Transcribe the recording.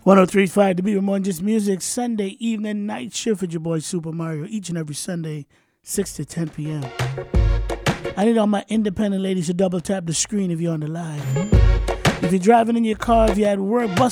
1035 to be with more than just music. Sunday evening night shift with your boy Super Mario each and every Sunday, 6 to 10 p.m. I need all my independent ladies to double tap the screen if you're on the live. If you're driving in your car, if you're at work, bus